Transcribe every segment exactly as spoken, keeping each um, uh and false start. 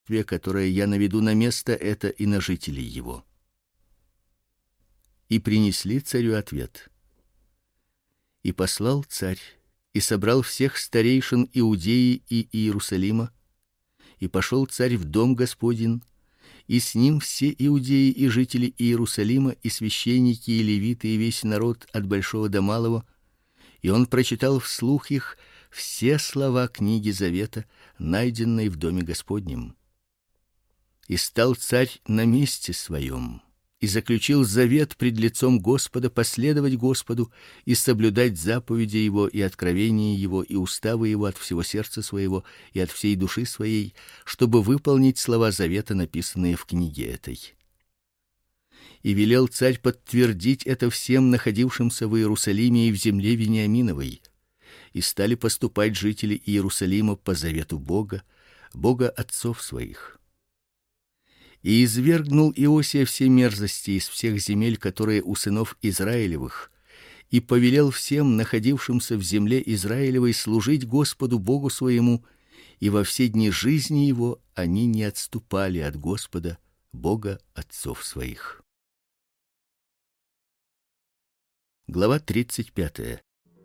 которое я наведу на место это и на жителей его. И принесли царю ответ. И послал царь и собрал всех старейшин Иудеи и Иерусалима, и пошел царь в дом Господень, и с ним все иудеи и жители Иерусалима, и священники, и левиты, и весь народ от большого до малого, и он прочитал вслух их все слова книги завета, найденной в доме Господнем. И стал царь на месте своем, и заключил завет пред лицом Господа последовать Господу и соблюдать заповеди его и откровения его и уставы его от всего сердца своего и от всей души своей, чтобы выполнить слова завета, написанные в книге этой. И велел царь подтвердить это всем находившимся в Иерусалиме и в земле Вениаминовой. И стали поступать жители Иерусалима по завету Бога, Бога отцов своих. И извергнул Иосия все мерзости из всех земель, которые у сынов Израилевых, и повелел всем находившимся в земле Израилевой служить Господу Богу своему, и во все дни жизни его они не отступали от Господа, Бога отцов своих. Глава тридцать пятая.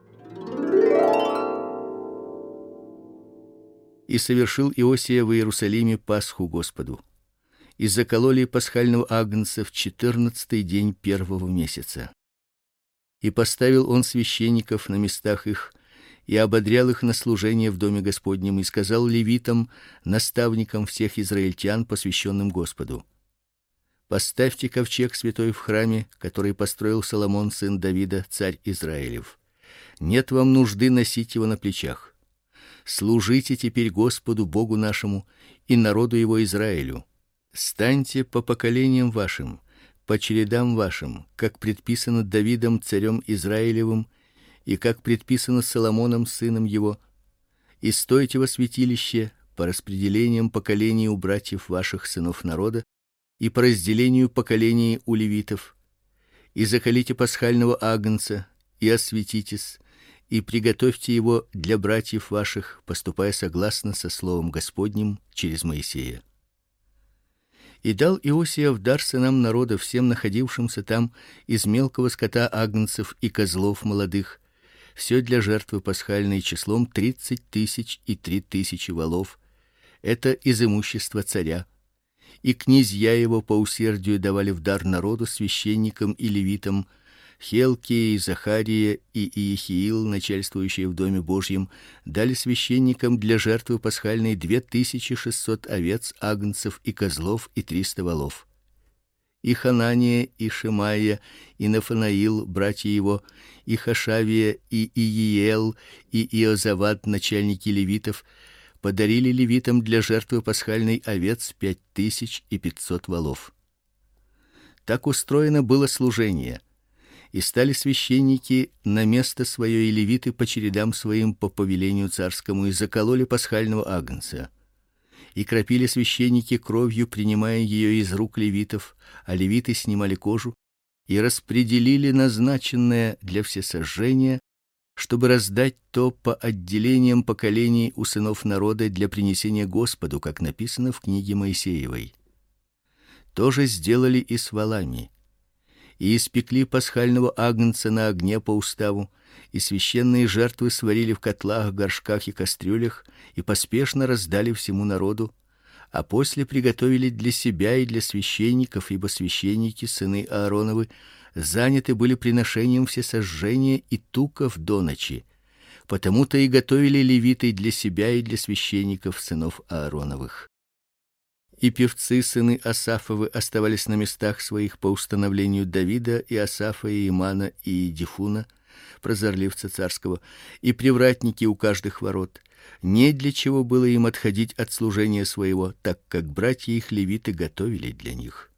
И совершил Иосия в Иерусалиме Пасху Господу. И закололи пасхального агнца в четырнадцатый день первого месяца. И поставил он священников на местах их, и ободрял их на служение в доме Господнем, и сказал левитам, наставникам всех израильтян, посвященным Господу: поставьте ковчег святой в храме, который построил Соломон сын Давида, царь Израилев. Нет вам нужды носить его на плечах. Служите теперь Господу Богу нашему и народу его Израилю. Станьте по поколениям вашим, по чередам вашим, как предписано Давидом царем Израилевым и как предписано Соломоном сыном его, и стойте во святилище по распределениям поколений у братьев ваших сынов народа и по разделению поколений у левитов, и заколите пасхального агнца и осветитесь, и приготовьте его для братьев ваших, поступая согласно со словом Господним через Моисея. И дал Иосия в дар сынам народа, всем находившимся там, из мелкого скота агнцев и козлов молодых, все для жертвы пасхальной числом тридцать тысяч и три тысячи волов. Это из имущества царя. И князья его по усердию давали в дар народу, священникам и левитам, Хелкия, Захария и Иехиил, начальствующие в доме Божьем, дали священникам для жертвы пасхальной две тысячи шестьсот овец, агнцев и козлов и триста волов. И Ханания, и Шемаия, и Нафанаил, братья его, и Хашавия, и Иеел, и Иозавад, начальники левитов, подарили левитам для жертвы пасхальной овец пять тысяч и пятьсот волов. Так устроено было служение. И стали священники на место свое и левиты по чередам своим по повелению царскому, и закололи пасхального агнца. И кропили священники кровью, принимая ее из рук левитов, а левиты снимали кожу и распределили назначенное для всесожжения, чтобы раздать то по отделениям поколений у сынов народа для принесения Господу, как написано в книге Моисеевой. То же сделали и с волами. И испекли пасхального агнца на огне по уставу, и священные жертвы сварили в котлах, горшках и кастрюлях, и поспешно раздали всему народу, а после приготовили для себя и для священников, ибо священники, сыны Аароновы, заняты были приношением всесожжения и туков до ночи. Потому-то и готовили левиты для себя и для священников, сынов Аароновых. И певцы, сыны Асафовы, оставались на местах своих по установлению Давида и Асафа и Имана и Едифуна, прозорливца царского, и привратники у каждых ворот. Не для чего было им отходить от служения своего, так как братья их левиты готовили для них.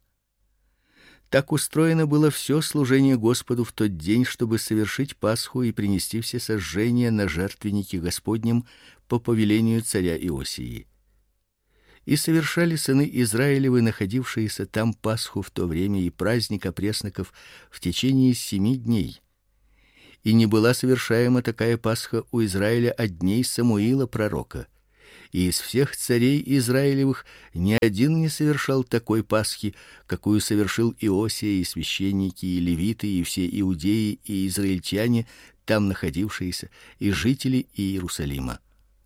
Так устроено было все служение Господу в тот день, чтобы совершить Пасху и принести все сожжения на жертвеннике Господнем по повелению царя Иосии. И совершали сыны Израилевы, находившиеся там, Пасху в то время и праздник опресноков в течение семи дней. И не была совершаема такая Пасха у Израиля от дней Самуила пророка. И из всех царей Израилевых ни один не совершал такой пасхи, какую совершил Иосия, и священники, и левиты, и все иудеи, и израильтяне, там находившиеся, и жители Иерусалима.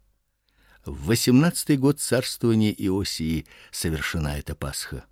В восемнадцатый год царствования Иосии совершена эта Пасха.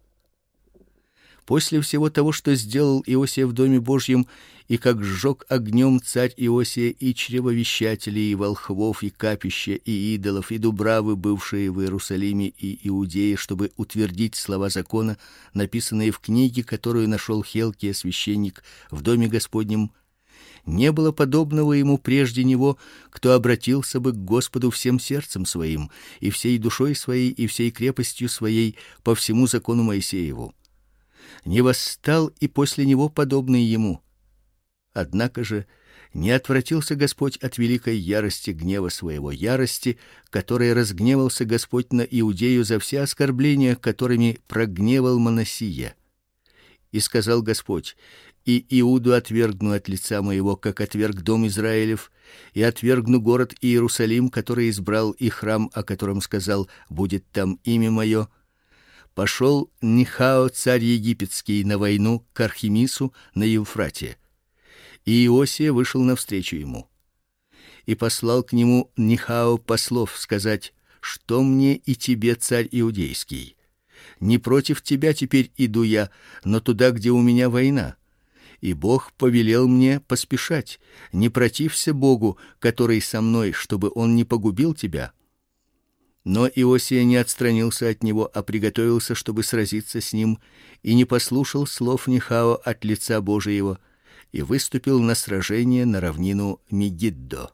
После всего того, что сделал Иосия в доме Божьем, и как сжег огнем царь Иосия и чревовещателей, и волхвов, и капища, и идолов, и дубравы, бывшие в Иерусалиме и Иудее, чтобы утвердить слова закона, написанные в книге, которую нашел Хилкия священник в доме Господнем, не было подобного ему прежде него, кто обратился бы к Господу всем сердцем своим, и всей душой своей, и всей крепостью своей по всему закону Моисееву. Не восстал и после него подобный ему. Однако же не отвратился Господь от великой ярости гнева своего, ярости, которой разгневался Господь на Иудею за все оскорбления, которыми прогневал Манассия. И сказал Господь: и Иуду отвергну от лица моего, как отверг дом Израилев, и отвергну город Иерусалим, который избрал, и храм, о котором сказал: будет там имя мое. Пошел Нихао, царь египетский, на войну к Архимису на Евфрате. И Иосия вышел навстречу ему. И послал к нему Нихао послов сказать: что мне и тебе, царь иудейский? Не против тебя теперь иду я, но туда, где у меня война. И Бог повелел мне поспешать. Не протився Богу, который со мной, чтобы он не погубил тебя. Но Иосия не отстранился от него, а приготовился, чтобы сразиться с ним, и не послушал слов Нихао от лица Божьего, и выступил на сражение на равнину Мегиддо.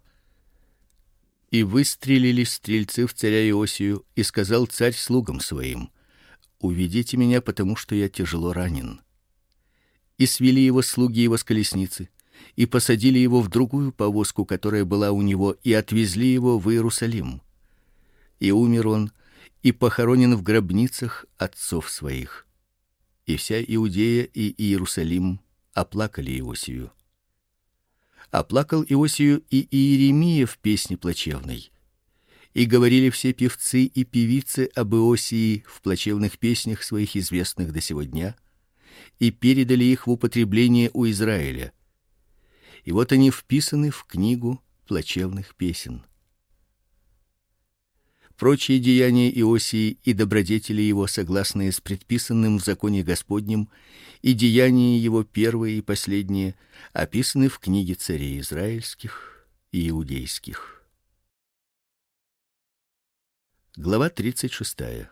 И выстрелили стрельцы в царя Иосию, и сказал царь слугам своим: уведите меня, потому что я тяжело ранен. И свели его слуги его с колесницы, и посадили его в другую повозку, которая была у него, и отвезли его в Иерусалим. И умер он, и похоронен в гробницах отцов своих. И вся Иудея и Иерусалим оплакали Иосию. Оплакал Иосию и Иеремия в песне плачевной. И говорили все певцы и певицы об Иосии в плачевных песнях своих, известных до сего дня, и передали их в употребление у Израиля. И вот они вписаны в книгу плачевных песен. Прочие деяния Иосии и добродетели его, согласные с предписанным в законе Господнем, и деяния его первые и последние, описаны в книге царей израильских и иудейских. Глава тридцать шестая.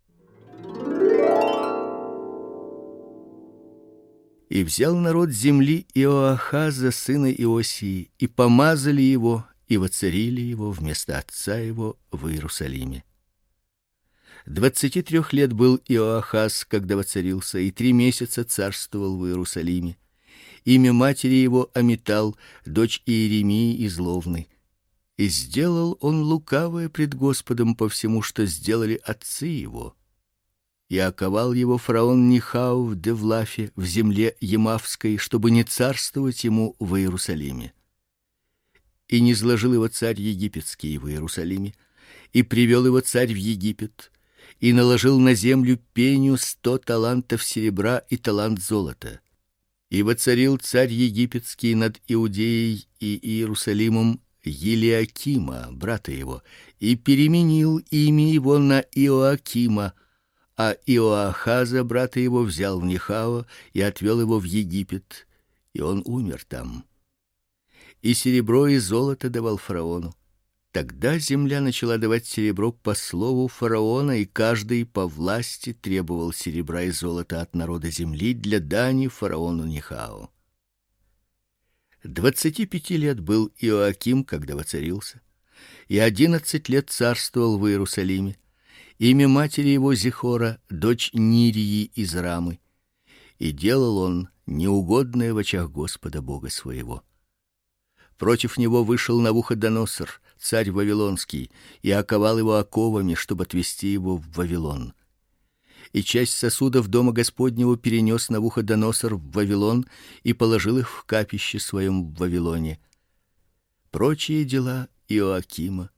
И взял народ земли Иоахаза сына Иосии, и помазали его, и воцарили его вместо отца его в Иерусалиме. Двадцати трех лет был Иоахаз, когда воцарился, и три месяца царствовал в Иерусалиме. Имя матери его Амитал, дочь Иеремии из Ловны. И сделал он лукавое пред Господом по всему, что сделали отцы его. И оковал его фараон Нихау в Девлафе, в земле Емавской, чтобы не царствовать ему в Иерусалиме. И низложил его царь египетский в Иерусалиме, и привел его царь в Египет, и наложил на землю пеню сто талантов серебра и талант золота. И воцарил царь египетский над Иудеей и Иерусалимом Елиакима, брата его, и переменил имя его на Иоакима, а Иоахаза, брата его, взял в Нихао и отвел его в Египет, и он умер там. И серебро и золото давал фараону. Тогда земля начала давать серебро по слову фараона, и каждый по власти требовал серебра и золота от народа земли для дани фараону Нихао. Двадцати пяти лет был Иоаким, когда воцарился, и одиннадцать лет царствовал в Иерусалиме. Имя матери его Зихора, дочь Нирии из Рамы. И делал он неугодное в очах Господа Бога своего. Против него вышел Навуходоносор, царь вавилонский, и оковал его оковами, чтобы отвести его в Вавилон. И часть сосудов дома Господнего перенес Навуходоносор в Вавилон и положил их в капище своем в Вавилоне. Прочие дела Иоакима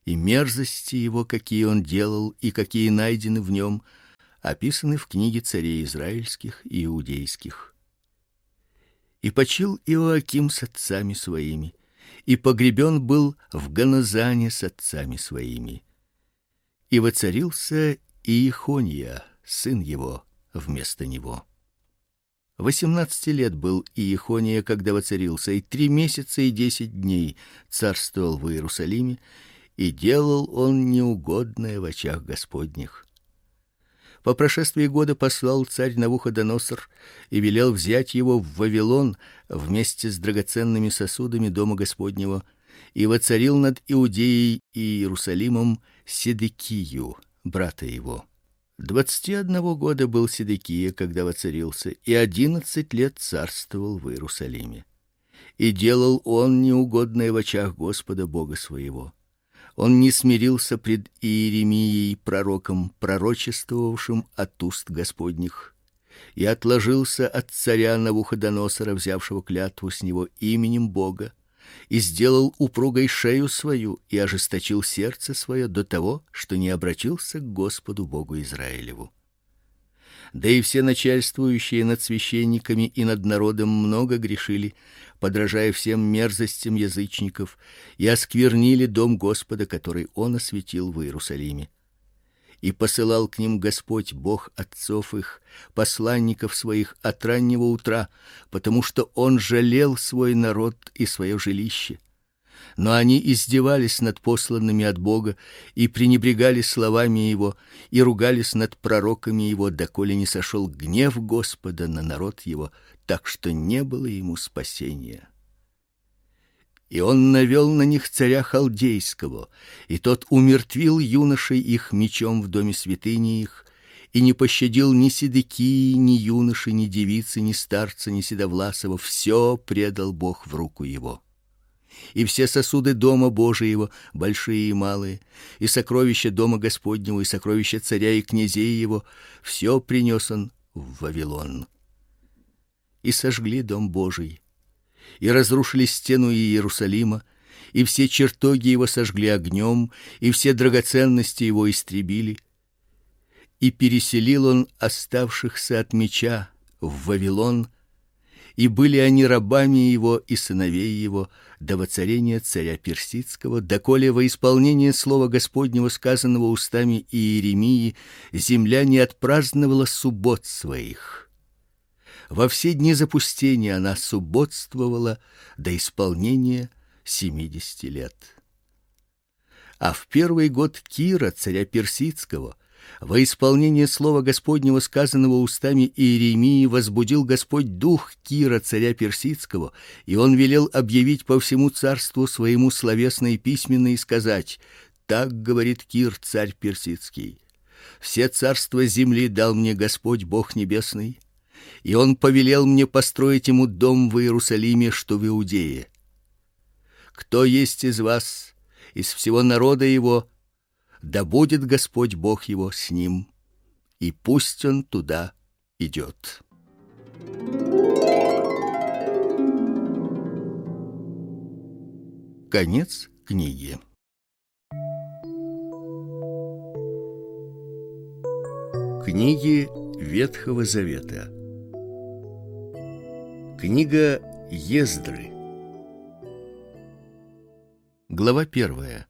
и мерзости его, какие он делал и какие найдены в нем, описаны в книге царей израильских и иудейских. И почил Иоаким с отцами своими, и погребен был в Ганазане с отцами своими. И воцарился Иехонья, сын его, вместо него. Восемнадцати лет был Иехонья, когда воцарился, и три месяца и десять дней царствовал в Иерусалиме, и делал он неугодное в очах Господних. По прошествии года послал царь Навуходоносор и велел взять его в Вавилон вместе с драгоценными сосудами дома Господнего, и воцарил над Иудеей и Иерусалимом Седекию, брата его. Двадцати одного года был Седекия, когда воцарился, и одиннадцать лет царствовал в Иерусалиме. И делал он неугодное в очах Господа Бога своего. Он не смирился пред Иеремией пророком, пророчествовавшим от уст Господних, и отложился от царя Навуходоносора, взявшего клятву с него именем Бога, и сделал упругой шею свою, и ожесточил сердце свое до того, что не обратился к Господу Богу Израилеву. Да и все начальствующие над священниками и над народом много грешили, подражая всем мерзостям язычников, и осквернили дом Господа, который он осветил в Иерусалиме. И посылал к ним Господь Бог отцов их, посланников своих от раннего утра, потому что он жалел свой народ и свое жилище. Но они издевались над посланными от Бога и пренебрегали словами его, и ругались над пророками его, доколе не сошел гнев Господа на народ его, так что не было ему спасения. И он навел на них царя халдейского, и тот умертвил юношей их мечом в доме святыни их, и не пощадил ни Седекии, ни юноши, ни девицы, ни старца, ни седовласого, все предал Бог в руку его. И все сосуды дома Божиего, большие и малые, и сокровища дома Господнего, и сокровища царя и князей его, все принес он в Вавилон. И сожгли дом Божий, и разрушили стену Иерусалима, и все чертоги его сожгли огнем, и все драгоценности его истребили. И переселил он оставшихся от меча в Вавилон, и были они рабами его и сыновей его до воцарения царя персидского, доколе во исполнение слова Господнего, сказанного устами Иеремии, земля не отпраздновала суббот своих. Во все дни запустения она субботствовала до исполнения семидесяти лет. А в первый год Кира, царя персидского, во исполнение слова Господнего, сказанного устами Иеремии, возбудил Господь дух Кира, царя персидского, и он велел объявить по всему царству своему словесно и письменно и сказать: так говорит Кир, царь персидский: все царства земли дал мне Господь Бог небесный, и он повелел мне построить ему дом в Иерусалиме, что в Иудее. Кто есть из вас, из всего народа его, да будет Господь Бог его с ним, и пусть он туда идет. Конец книги. Книги Ветхого Завета. Книга Ездры. Глава первая.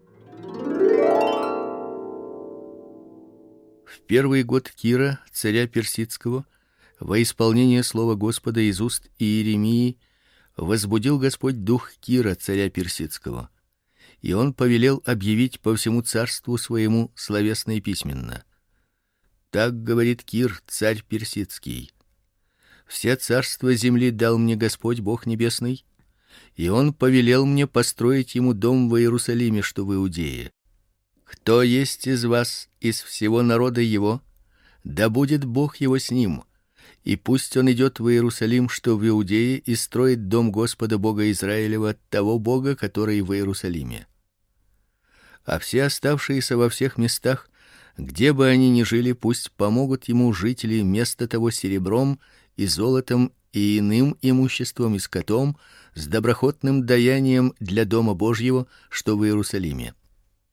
В первый год Кира, царя персидского, во исполнение слова Господа из уст Иеремии, возбудил Господь дух Кира, царя персидского, и он повелел объявить по всему царству своему словесно и письменно: так говорит Кир, царь персидский: все царства земли дал мне Господь Бог небесный, и он повелел мне построить ему дом в Иерусалиме, что в Иудее. Кто есть из вас, из всего народа его, да будет Бог его с ним, и пусть он идет в Иерусалим, что в Иудее, и строит дом Господа Бога Израилева, того Бога, который в Иерусалиме. А все оставшиеся во всех местах, где бы они ни жили, пусть помогут ему жители места того серебром и золотом и иным имуществом и скотом, с доброхотным даянием для дома Божьего, что в Иерусалиме.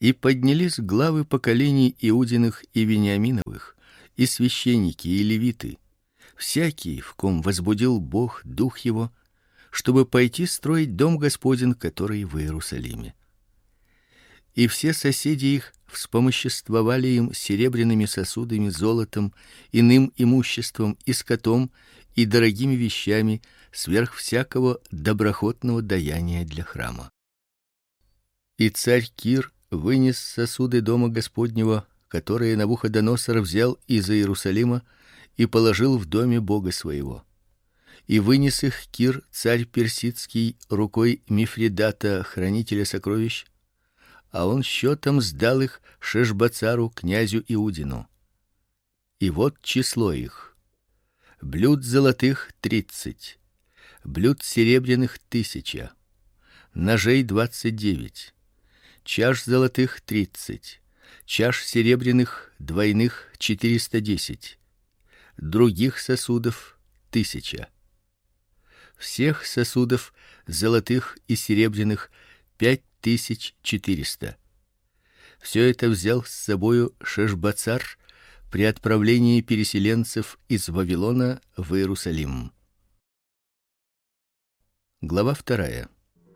И поднялись главы поколений Иудиных и Вениаминовых, и священники, и левиты, всякий, в ком возбудил Бог дух его, чтобы пойти строить дом Господень, который в Иерусалиме. И все соседи их вспомоществовали им серебряными сосудами, золотом, иным имуществом и скотом, и дорогими вещами сверх всякого доброхотного даяния для храма. И царь Кир вынес сосуды дома Господнего, которые Навуходоносор взял из Иерусалима, и положил в доме Бога своего. И вынес их Кир, царь персидский, рукой Мифридата, хранителя сокровищ, а он счетом сдал их Шешбацару, князю Иудину. И вот число их: блюд золотых тридцать, блюд серебряных тысяча, ножей двадцать девять, чаш золотых тридцать, чаш серебряных двойных четыреста десять, других сосудов тысяча. Всех сосудов золотых и серебряных пять тысяч четыреста. Все это взял с собою Шешбацар при отправлении переселенцев из Вавилона в Иерусалим. Глава вторая.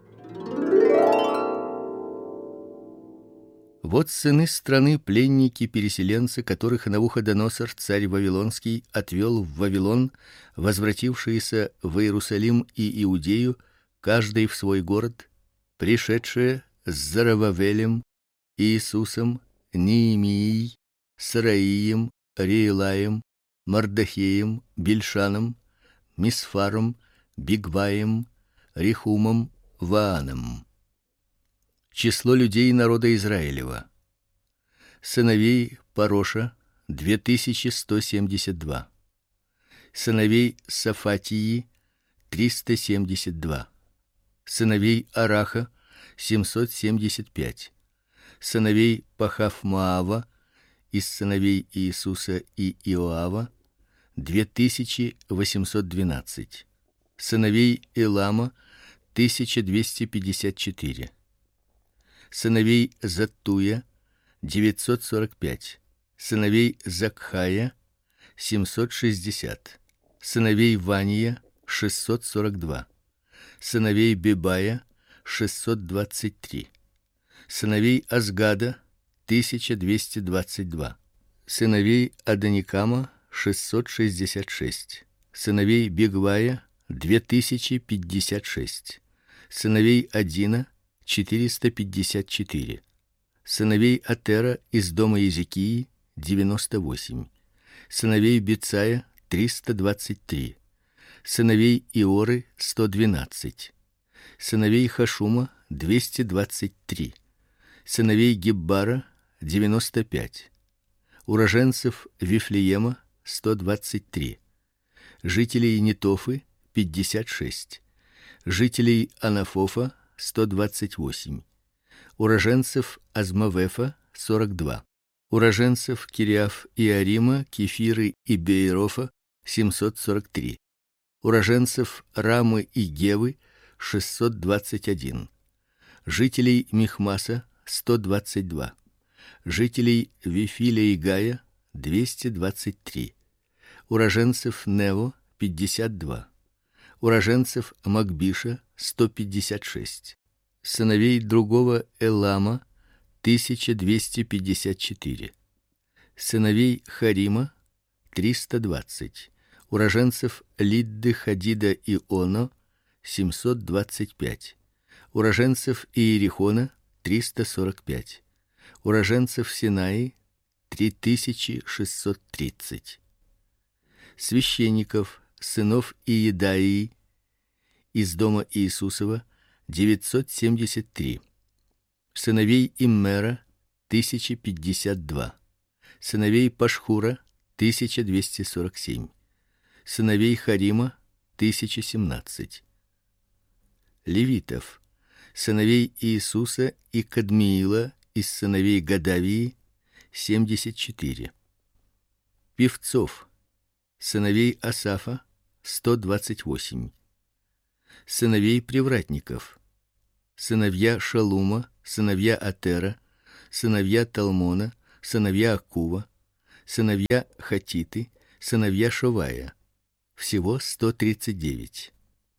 Вот сыны страны пленники переселенцы, которых Навуходоносор, царь вавилонский, отвел в Вавилон, возвратившиеся в Иерусалим и Иудею, каждый в свой город, пришедшие с Зарававелем, Иисусом, Неемией, Сараием, Реилаем, Мардахеем, Бильшаном, Мисфаром, Бигваем, Рехумом, Вааном. Число людей народа Израилева: сыновей Пароша две тысячи сто семьдесят два, сыновей Сафатии триста семьдесят два, сыновей Араха семьсот семьдесят пять, сыновей Пахав-Моава из сыновей Иисуса и Иоава две тысячи восемьсот двенадцать, сыновей Илама тысяча двести пятьдесят четыре, сыновей Заттуя девятьсот сорок пять, сыновей Закхая семьсот шестьдесят, сыновей Вания шестьсот сорок два, сыновей Бебая шестьсот двадцать три, сыновей Азгада тысяча двести двадцать два, сыновей Адоникама шестьсот шестьдесят шесть, сыновей Бигвая две тысячи пятьдесят шесть, сыновей Адина четыреста пятьдесят четыре, сыновей Атера из дома Иезекии девяносто восемь, сыновей Бицая триста двадцать три, сыновей Иоры сто двенадцать, сыновей Хашума двести двадцать три, сыновей Гиббара девяносто пять, уроженцев Вифлеема сто двадцать три, жителей Нетофы пятьдесят шесть, жителей Анафофа сто двадцать восемь, уроженцев Азмавефа сорок два, уроженцев Кириаф и Арима, Кефиры и Бейрофа семьсот сорок три, уроженцев Рамы и Гевы шестьсот двадцать один, жителей Михмаса сто двадцать два, жителей Вифиля и Гая двести двадцать три, уроженцев Нево пятьдесят два, уроженцев Макбиша сто пятьдесят шесть, сыновей другого Элама тысяча двести пятьдесят четыре, сыновей Харима триста двадцать, уроженцев Лидды, Хадида и Оно семьсот двадцать пять, уроженцев Иерихона триста сорок пять, уроженцев Синаи три тысячи шестьсот тридцать, священников, сынов Иедаии из дома Иисусова девятьсот семьдесят три, сыновей Иммера тысяча пятьдесят два, сыновей Пашхура тысяча двести сорок семь, сыновей Харима тысяча семнадцать, левитов, сыновей Иисуса и Кадмиила из сыновей Гадавии семьдесят четыре, певцов, сыновей Асафа сто двадцать восемь, сыновей привратников, сыновья Шалума, сыновья Атера, сыновья Талмона, сыновья Акува, сыновья Хатиты, сыновья Шовая. Всего сто тридцать девять.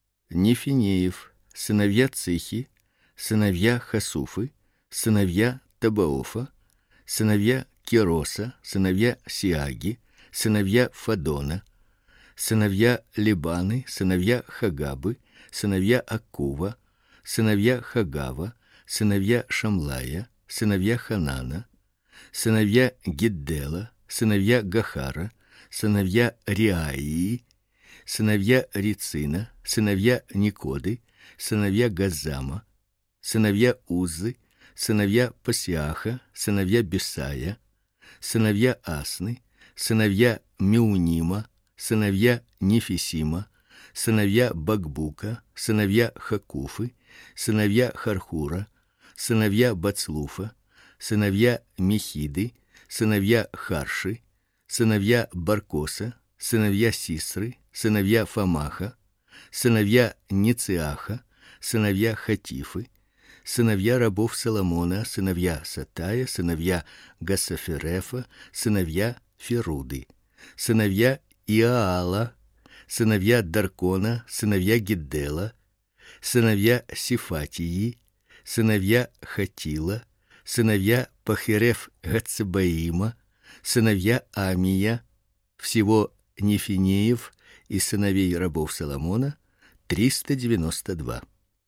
Нефинеев, сыновья Цихи, сыновья Хасуфы, сыновья Табаофа, сыновья Кероса, сыновья Сиаги, сыновья Фадона, сыновья Либаны, сыновья Хагабы, сыновья Акува, сыновья Хагава, сыновья Шамлая, сыновья Ханана, сыновья Гиддела, сыновья Гахара, сыновья Риаии, сыновья Рицина, сыновья Никоды, сыновья Газама, сыновья Уззы, сыновья Пасиаха, сыновья Бесая, сыновья Асны, сыновья Меунима, сыновья Нефисима, сыновья Багбука, сыновья Хакуфы, сыновья Хархура, сыновья Бацлуфа, сыновья Михиды, сыновья Харши, сыновья Баркоса, сыновья Сисры, сыновья Фамаха, сыновья Нициаха, сыновья Хатифы, сыновья рабов Соломона, сыновья Сатая, сыновья Гасаферефа, сыновья Феруды, сыновья Иаала, сыновья Даркона, сыновья Гиддела, сыновья Сифатии, сыновья Хатила, сыновья Пахереф Гацебаима, сыновья Амия. Всего Нефинеев и сыновей рабов Соломона триста девяносто два.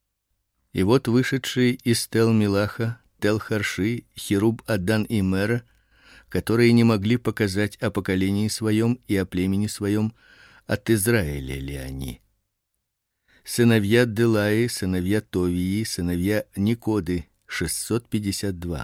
И вот вышедшие из Тел-Милаха, Тел-Харши, Херуб-Аддан и Мера, которые не могли показать о поколении своем и о племени своем, от Израиля ли они. Сыновья Делаи, сыновья Товии, сыновья Никоды шестьсот пятьдесят два.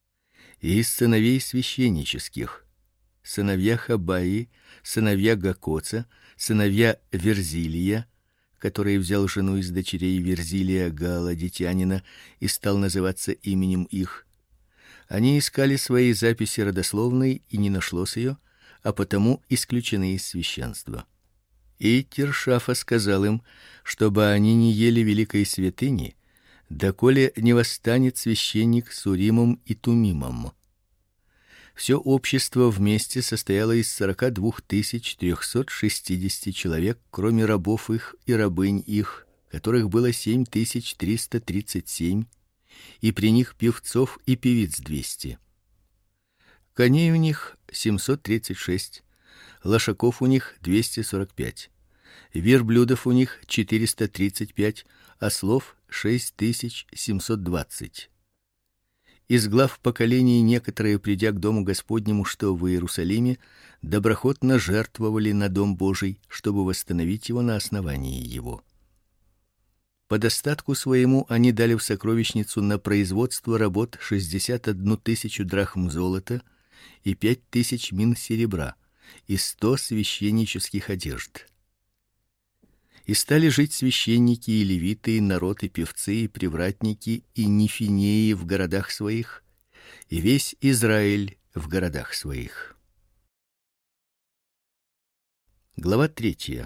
И из сыновей священнических: сыновья Хабаи, сыновья Гакоца, сыновья Верзилия, который взял жену из дочерей Верзилия галадитянина и стал называться именем их. Они искали свои записи родословной, и не нашлось ее, а потому исключены из священства. И Тиршафа сказал им, чтобы они не ели великой святыни, доколе не восстанет священник с Уримом и Тумимом. Все общество вместе состояло из сорока двух тысяч трехсот шестидесяти человек, кроме рабов их и рабынь их, которых было семь тысяч триста тридцать семь, и при них певцов и певиц двести. Коней у них семьсот тридцать шесть, лошаков у них двести сорок пять, верблюдов у них четыреста тридцать пять, ослов шесть тысяч семьсот двадцать. Из глав поколений некоторые, придя к дому Господнему, что в Иерусалиме, доброхотно жертвовали на дом Божий, чтобы восстановить его на основании его. По достатку своему они дали в сокровищницу на производство работ шестьдесят одну тысячу драхм золота и пять тысяч мин серебра и сто священнических одежд. И стали жить священники и левиты, и народ, и певцы, и привратники, и нефинеи в городах своих, и весь Израиль в городах своих. Глава третья.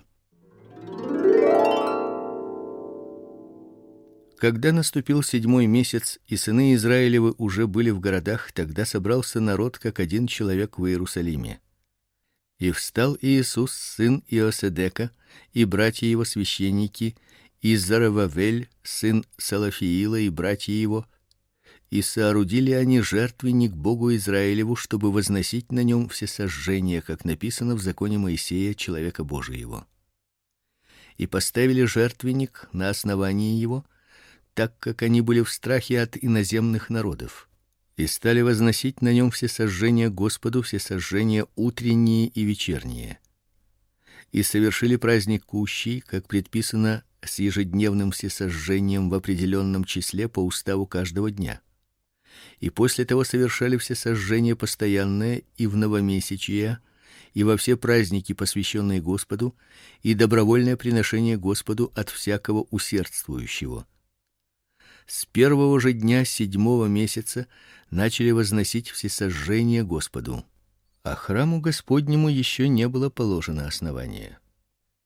Когда наступил седьмой месяц, и сыны Израилевы уже были в городах, тогда собрался народ как один человек в Иерусалиме. И встал Иисус, сын Иоседека, и братья его священники, и Зарававель, сын Салафиила, и братья его, и соорудили они жертвенник Богу Израилеву, чтобы возносить на нем всесожжения, как написано в законе Моисея, человека Божиего. И поставили жертвенник на основании его, так как они были в страхе от иноземных народов. И стали возносить на нем всесожжения Господу, всесожжения утренние и вечерние. И совершили праздник кущий, как предписано, с ежедневным всесожжением в определенном числе по уставу каждого дня. И после того совершали всесожжение постоянное и в новомесячие, и во все праздники, посвященные Господу, и добровольное приношение Господу от всякого усердствующего. С первого же дня седьмого месяца начали возносить всесожжение Господу, а храму Господнему еще не было положено основание.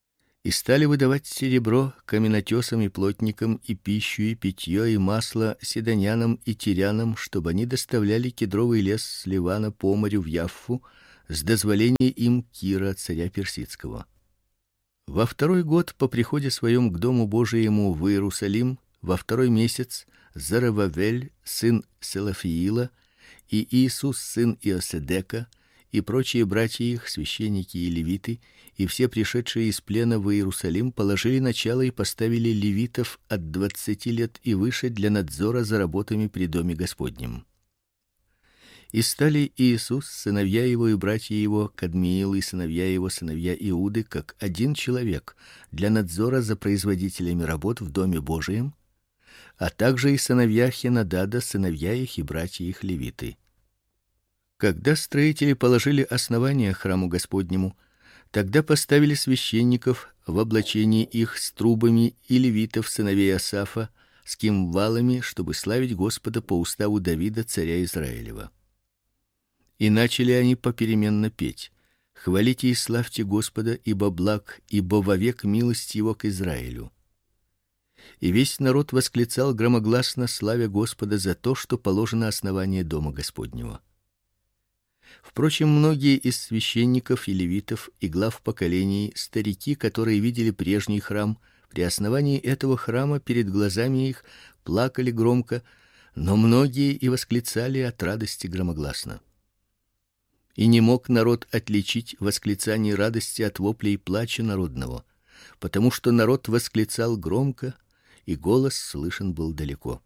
И стали выдавать серебро каменотесам и плотникам, и пищу, и питье, и масло сидонянам и тирянам, чтобы они доставляли кедровый лес с Ливана по морю в Яффу с дозволения им Кира, царя персидского. Во второй год по приходе своем к дому Божиему в Иерусалим, во второй месяц, Зоровавель, сын Селафиила, и Иисус, сын Иоседека, и прочие братья их, священники и левиты, и все пришедшие из плена в Иерусалим положили начало и поставили левитов от двадцати лет и выше для надзора за работами при доме Господнем. И стали Иисус, сыновья его и братья его, Кадмиил и сыновья его, сыновья Иуды, как один человек для надзора за производителями работ в доме Божием, а также и сыновья Хенадада, сыновья их и братья их левиты. Когда строители положили основание храму Господнему, тогда поставили священников в облачении их с трубами и левитов сыновей Асафа с кимвалами, чтобы славить Господа по уставу Давида царя Израилева. И начали они попеременно петь: хвалите и славьте Господа, ибо благ, ибо вовек милость его к Израилю. И весь народ восклицал громогласно, славя Господа за то, что положено основание дома Господнего. Впрочем, многие из священников и левитов и глав поколений, старики, которые видели прежний храм, при основании этого храма перед глазами их плакали громко, но многие и восклицали от радости громогласно. И не мог народ отличить восклицание радости от воплей плача народного, потому что народ восклицал громко, и голос слышен был далеко.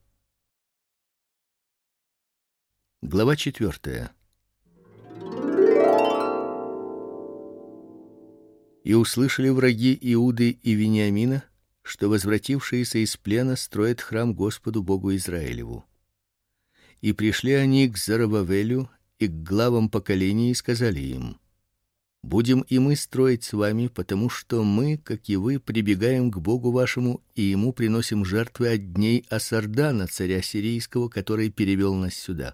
Глава четвертая. И услышали враги Иуды и Вениамина, что возвратившиеся из плена строят храм Господу Богу Израилеву. И пришли они к Зоровавелю и к главам поколений и сказали им: будем и мы строить с вами, потому что мы, как и вы, прибегаем к Богу вашему и ему приносим жертвы от дней Асардана, царя сирийского, который перевел нас сюда.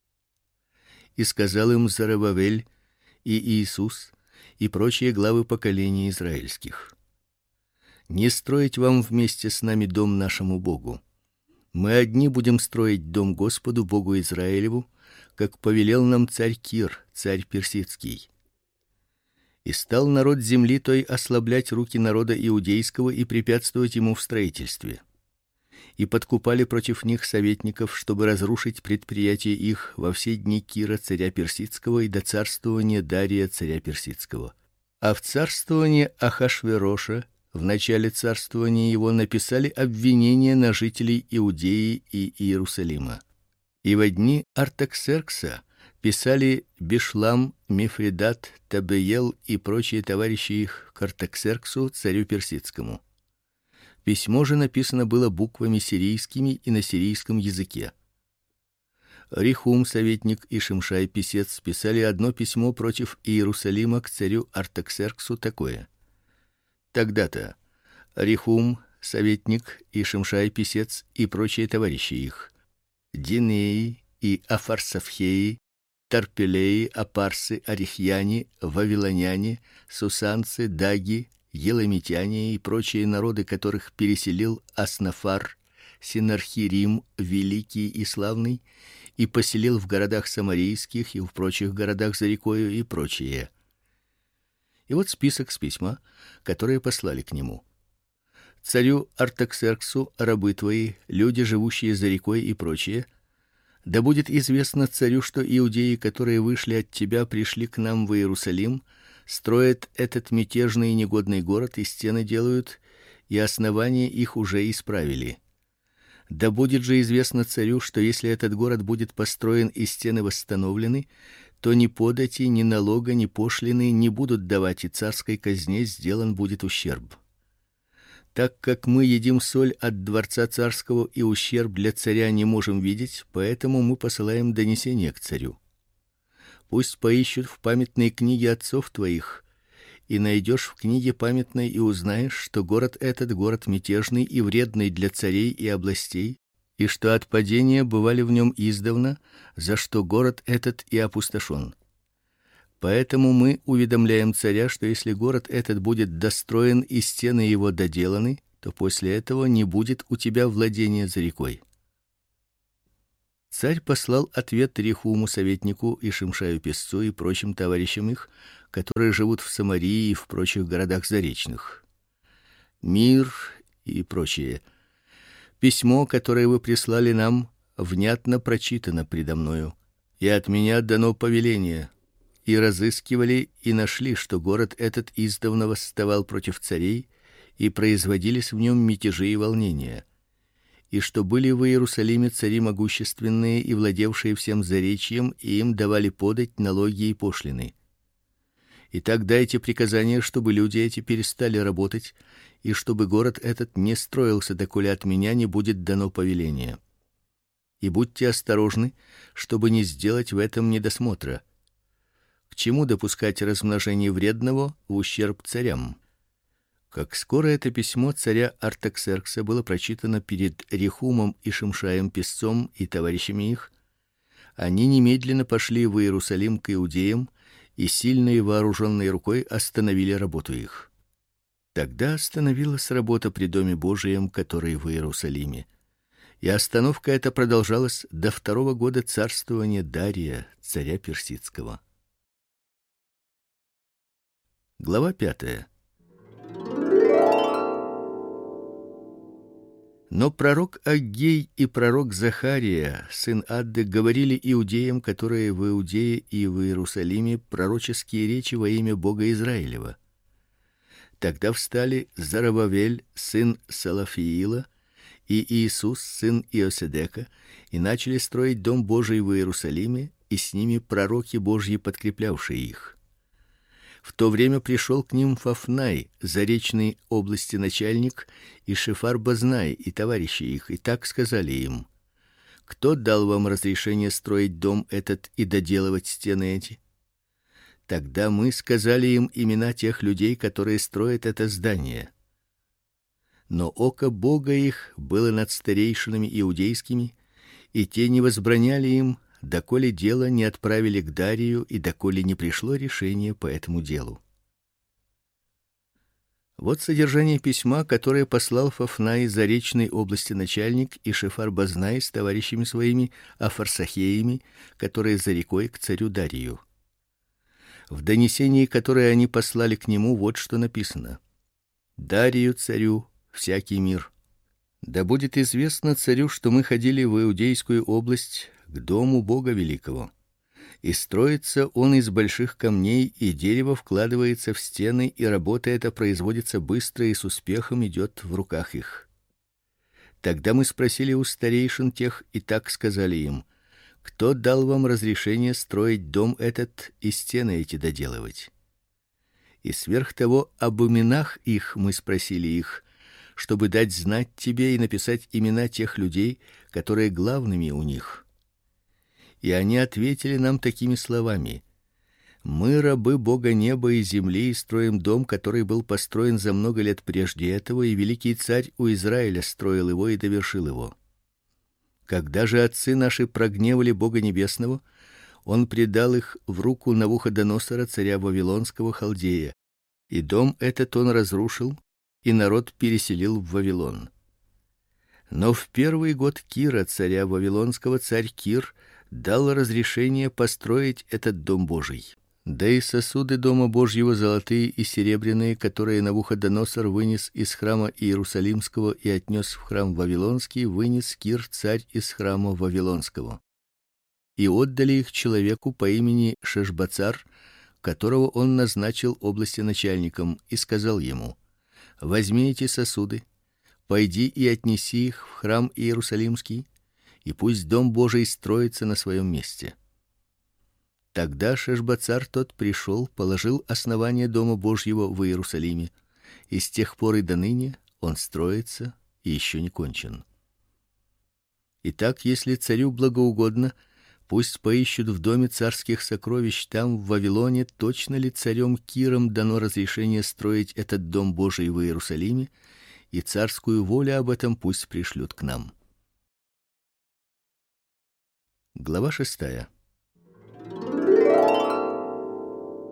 И сказал им Зоровавель и Иисус и прочие главы поколений израильских: не строить вам вместе с нами дом нашему Богу. Мы одни будем строить дом Господу Богу Израилеву, как повелел нам царь Кир, царь персидский. И стал народ земли той ослаблять руки народа иудейского и препятствовать ему в строительстве. И подкупали против них советников, чтобы разрушить предприятие их во все дни Кира, царя персидского, и до царствования Дария, царя персидского. А в царствовании Ахашвероша, в начале царствования его, написали обвинения на жителей Иудеи и Иерусалима. И во дни Артаксеркса писали Бишлам, Мифридат, Табеел и прочие товарищи их к Артаксерксу, царю персидскому. Письмо же написано было буквами сирийскими и на сирийском языке. Рихум, советник, и Шимшай, писец, писали одно письмо против Иерусалима к царю Артаксерксу такое: тогда-то Рихум, советник, и Шимшай, писец, и прочие товарищи их, Динеи и Афарсафхеи, Тарпелеи, Апарсы, Арихьяне, Вавилоняне, Сусанцы, Даги, Еламитяне и прочие народы, которых переселил Аснафар, Синархирим, великий и славный, и поселил в городах самарийских и в прочих городах за рекою, и прочие. И вот список с письма, которые послали к нему: царю Артаксерксу, рабы твои, люди, живущие за рекой, и прочие, да будет известно царю, что иудеи, которые вышли от тебя, пришли к нам в Иерусалим, строят этот мятежный и негодный город, и стены делают, и основания их уже исправили. Да будет же известно царю, что если этот город будет построен и стены восстановлены, то ни подати, ни налога, ни пошлины не будут давать, и царской казне сделан будет ущерб. Так как мы едим соль от дворца царского и ущерб для царя не можем видеть, поэтому мы посылаем донесение к царю. Пусть поищут в памятной книге отцов твоих, и найдешь в книге памятной и узнаешь, что город этот город мятежный и вредный для царей и областей, и что от падения бывали в нем издавна, за что город этот и опустошен. Поэтому мы уведомляем царя, что если город этот будет достроен и стены его доделаны, то после этого не будет у тебя владения за рекой. Царь послал ответ Рехуму советнику и Шимшаю песцу и прочим товарищам их, которые живут в Самарии и в прочих городах заречных. Мир и прочее. Письмо, которое вы прислали нам, внятно прочитано предо мною, и от меня дано повеление. И разыскивали и нашли, что город этот издавна восставал против царей, и производились в нем мятежи и волнения, и что были в Иерусалиме цари могущественные и владевшие всем заречьем, и им давали подать налоги и пошлины. Итак, дайте приказание, чтобы люди эти перестали работать, и чтобы город этот не строился, доколе от меня не будет дано повеление. И будьте осторожны, чтобы не сделать в этом недосмотра. К чему допускать размножение вредного в ущерб царям? Как скоро это письмо царя Артаксеркса было прочитано перед Рехумом и Шимшаем песцом и товарищами их, они немедленно пошли в Иерусалим к иудеям и сильной вооруженной рукой остановили работу их. Тогда остановилась работа при доме Божием, который в Иерусалиме. И остановка эта продолжалась до второго года царствования Дария, царя персидского. Глава пятая. Но пророк Аггей и пророк Захария, сын Адды, говорили иудеям, которые в Иудее и в Иерусалиме, пророческие речи во имя Бога Израилева. Тогда встали Зарававель, сын Салафиила, и Иисус, сын Иоседека, и начали строить дом Божий в Иерусалиме, и с ними пророки Божьи, подкреплявшие их. В то время пришел к ним Фафнай, заречной области начальник, и Шефар-Бознай и товарищи их, и так сказали им: кто дал вам разрешение строить дом этот и доделывать стены эти? Тогда мы сказали им имена тех людей, которые строят это здание. Но око Бога их было над старейшинами иудейскими, и те не возбраняли им, доколе дело не отправили к Дарию и доколе не пришло решение по этому делу. Вот содержание письма, которое послал Фафнай из заречной области начальник и Шефар-Бознай с товарищами своими Афарсахеями, которые за рекой к царю Дарию. В донесении, которое они послали к нему, вот что написано: Дарию царю всякий мир. Да будет известно царю, что мы ходили в Иудейскую область к дому Бога великого. И строится он из больших камней, и дерево вкладывается в стены, и работа эта производится быстро и с успехом идет в руках их. Тогда мы спросили у старейшин тех, и так сказали им: кто дал вам разрешение строить дом этот и стены эти доделывать? И сверх того об именах их мы спросили их, чтобы дать знать тебе и написать имена тех людей, которые главными у них. И они ответили нам такими словами: мы рабы Бога неба и земли, и строим дом, который был построен за много лет прежде этого, и великий царь у Израиля строил его и довершил его. Когда же отцы наши прогневали Бога небесного, он предал их в руку Навуходоносора, царя вавилонского халдея, и дом этот он разрушил, и народ переселил в Вавилон. Но в первый год Кира, царя вавилонского, царь Кир дал разрешение построить этот дом Божий. Да и сосуды дома Божьего, золотые и серебряные, которые Навуходоносор вынес из храма Иерусалимского и отнес в храм Вавилонский, вынес Кир, царь, из храма Вавилонского. И отдали их человеку по имени Шешбацар, которого он назначил областеначальником, и сказал ему: возьми эти сосуды, пойди и отнеси их в храм Иерусалимский, и пусть дом Божий строится на своем месте. Тогда Шешбацар тот пришел, положил основание дома Божьего в Иерусалиме, и с тех пор и до ныне он строится и еще не кончен. Итак, если царю благоугодно, пусть поищут в доме царских сокровищ там в Вавилоне, точно ли царем Киром дано разрешение строить этот дом Божий в Иерусалиме, и царскую волю об этом пусть пришлют к нам. Глава шестая.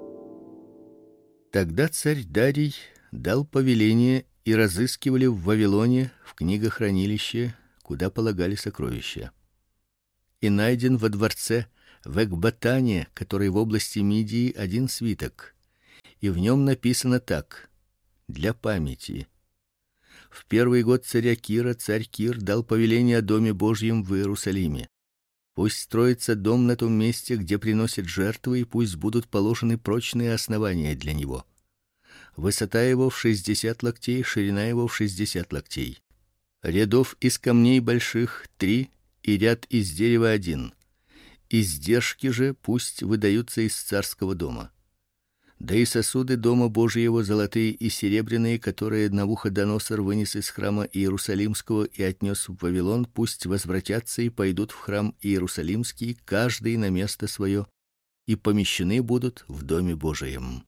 Тогда царь Дарий дал повеление, и разыскивали в Вавилоне в книгохранилище, куда полагали сокровища. И найден во дворце в Экбатане, который в области Мидии, один свиток, и в нем написано так: для памяти. В первый год царя Кира царь Кир дал повеление о доме Божьем в Иерусалиме. Пусть строится дом на том месте, где приносят жертвы, и пусть будут положены прочные основания для него. Высота его в шестьдесят локтей, ширина его в шестьдесят локтей. Рядов из камней больших три и ряд из дерева один. Издержки же пусть выдаются из царского дома. Да и сосуды дома Божьего, золотые и серебряные, которые Навуходоносор вынес из храма Иерусалимского и отнес в Вавилон, пусть возвратятся и пойдут в храм Иерусалимский, каждый на место свое, и помещены будут в доме Божием.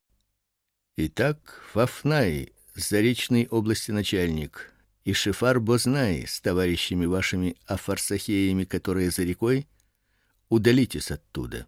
Итак, Фафнай, заречной области начальник, и Шефар-Бознай с товарищами вашими афарсахеями, которые за рекой, удалитесь оттуда.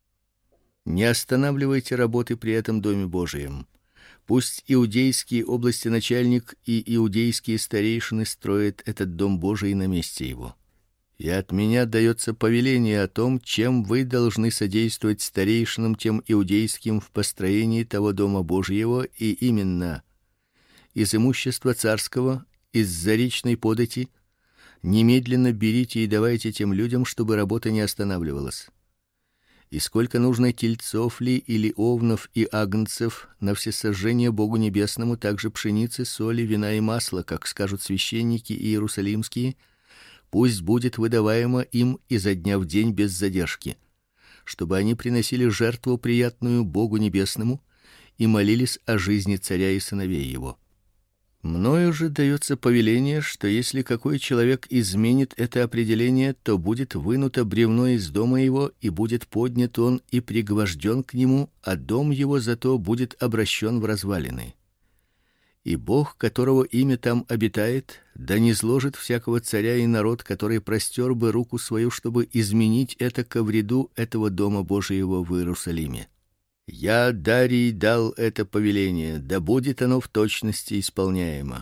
Не останавливайте работы при этом доме Божием. Пусть иудейские области начальник и иудейские старейшины строят этот дом Божий на месте его. И от меня дается повеление о том, чем вы должны содействовать старейшинам тем иудейским в построении того дома Божьего, и именно из имущества царского, из заречной подати немедленно берите и давайте тем людям, чтобы работа не останавливалась. И сколько нужно тельцов ли или овнов и агнцев на всесожжение Богу небесному, также пшеницы, соли, вина и масла, как скажут священники иерусалимские, пусть будет выдаваемо им изо дня в день без задержки, чтобы они приносили жертву приятную Богу небесному и молились о жизни царя и сыновей его. Мною же дается повеление, что если какой человек изменит это определение, то будет вынуто бревно из дома его, и будет поднят он и пригвожден к нему, а дом его зато будет обращен в развалины. И Бог, которого имя там обитает, да низложит всякого царя и народ, который простер бы руку свою, чтобы изменить это ко вреду этого дома Божьего в Иерусалиме. Я, Дарий, дал это повеление, да будет оно в точности исполняемо.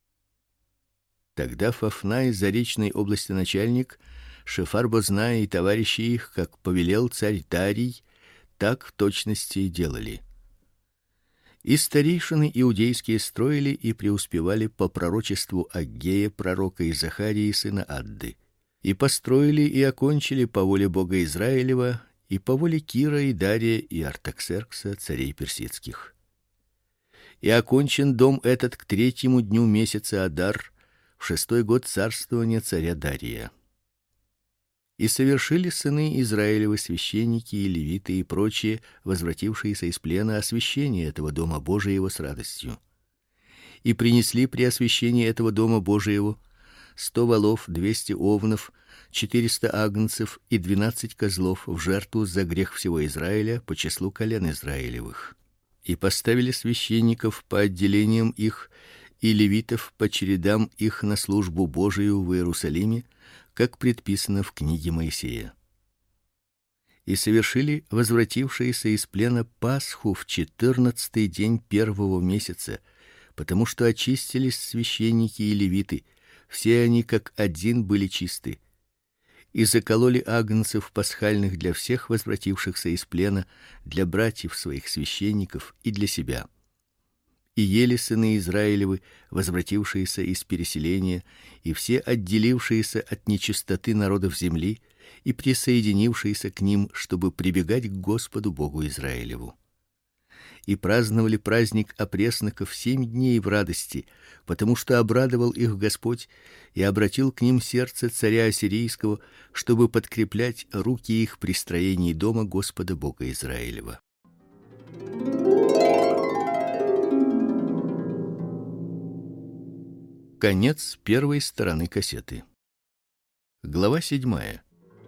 Тогда Фафнай, заречной области начальник, Шефар-Бознай и товарищи их, как повелел царь Дарий, так в точности и делали. И старейшины иудейские строили и преуспевали по пророчеству Аггея, пророка, и Захарии, сына Адды. И построили и окончили по воле Бога Израилева и по воле Кира и Дария и Артаксеркса, царей персидских. И окончен дом этот к третьему дню месяца Адар, в шестой год царствования царя Дария. И совершили сыны Израилевы, священники и левиты и прочие, возвратившиеся из плена, освящение этого дома Божиего с радостью. И принесли при освящении этого дома Божиего сто волов, двести овнов, четыреста агнцев и двенадцать козлов в жертву за грех всего Израиля по числу колен Израилевых. И поставили священников по отделениям их и левитов по чередам их на службу Божию в Иерусалиме, как предписано в книге Моисея. И совершили возвратившиеся из плена Пасху в четырнадцатый день первого месяца, потому что очистились священники и левиты, все они как один были чисты. И закололи агнцев пасхальных для всех возвратившихся из плена, для братьев своих священников и для себя. И ели сыны Израилевы, возвратившиеся из переселения, и все отделившиеся от нечистоты народов земли и присоединившиеся к ним, чтобы прибегать к Господу Богу Израилеву. И праздновали праздник опресноков семь дней в радости, потому что обрадовал их Господь и обратил к ним сердце царя ассирийского, чтобы подкреплять руки их при строении дома Господа Бога Израилева. Конец первой стороны кассеты. Глава седьмая.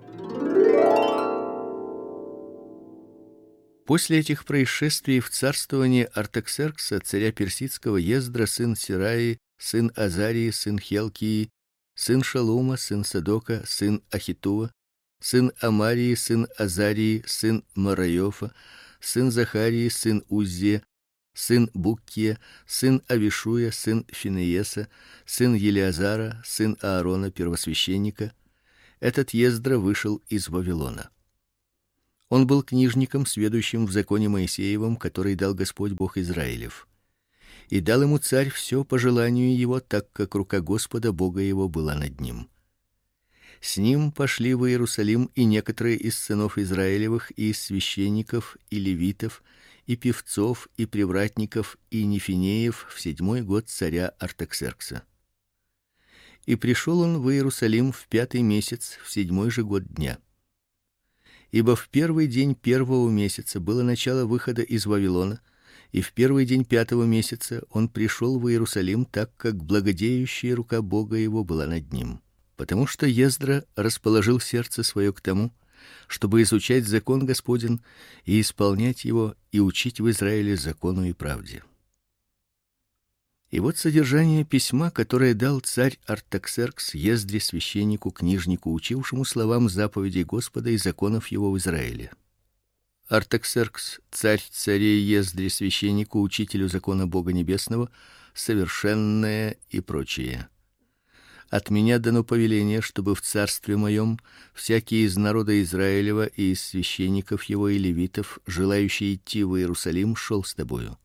После этих происшествий в царствовании Артаксеркса, царя персидского, Ездра, сын Сираи, сын Азарии, сын Хелкии, сын Шалума, сын Садока, сын Ахитува, сын Амарии, сын Азарии, сын Мараёфа, сын Захарии, сын Уззе, сын Буккия, сын Авишуя, сын Финееса, сын Елиазара, сын Аарона первосвященника. Этот Ездра вышел из Вавилона. Он был книжником, сведущим в законе Моисеевом, который дал Господь Бог Израилев. И дал ему царь все по желанию его, так как рука Господа Бога его была над ним. С ним пошли в Иерусалим и некоторые из сынов Израилевых, и из священников, и левитов, и певцов, и привратников, и нефинеев в седьмой год царя Артаксеркса. И пришел он в Иерусалим в пятый месяц, в седьмой же год дня. Ибо в первый день первого месяца было начало выхода из Вавилона, и в первый день пятого месяца он пришел в Иерусалим, так как благодеющая рука Бога его была над ним. Потому что Ездра расположил сердце свое к тому, чтобы изучать закон Господень и исполнять его, и учить в Израиле закону и правде. И вот содержание письма, которое дал царь Артаксеркс Ездре, священнику, книжнику, учившему словам заповедей Господа и законов его в Израиле. Артаксеркс, царь царей, Ездре, священнику, учителю закона Бога небесного, совершенное и прочее. От меня дано повеление, чтобы в царстве моем всякий из народа Израилева и из священников его и левитов, желающий идти в Иерусалим, шел с тобою.